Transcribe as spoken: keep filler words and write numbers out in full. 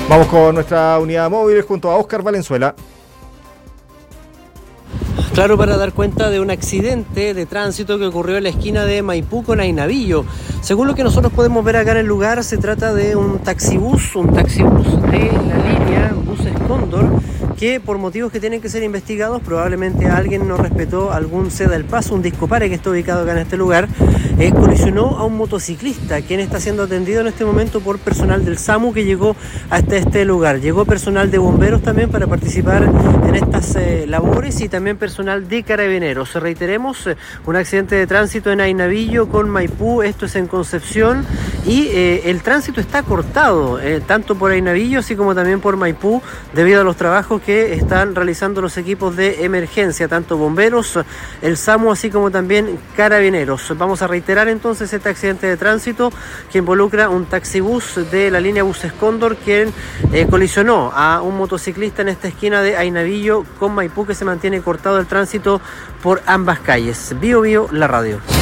Vamos con nuestra unidad móvil junto a Óscar Valenzuela. Claro, para dar cuenta de un accidente de tránsito que ocurrió en la esquina de Maipú con Ainavillo. Según lo que nosotros podemos ver acá en el lugar, se trata de un taxibús, un taxibús de la línea Buses Cóndor, que por motivos que tienen que ser investigados, probablemente alguien no respetó algún ceda el paso, un discopare que está ubicado acá en este lugar, eh, colisionó a un motociclista, quien está siendo atendido en este momento por personal del SAMU que llegó hasta este lugar. Llegó personal de bomberos también para participar en estas eh, labores y también personal de carabineros. Reiteremos, eh, un accidente de tránsito en Ainavillo con Maipú, esto es en Concepción, y eh, el tránsito está cortado, eh, tanto por Ainavillo así como también por Maipú, debido a los trabajos que están realizando los equipos de emergencia, tanto bomberos, el SAMU, así como también carabineros. Vamos a reiterar entonces este accidente de tránsito que involucra un taxibús de la línea Buses Cóndor, quien eh, colisionó a un motociclista en esta esquina de Ainavillo con Maipú, que se mantiene cortado el tránsito por ambas calles. Bio Bio, la radio.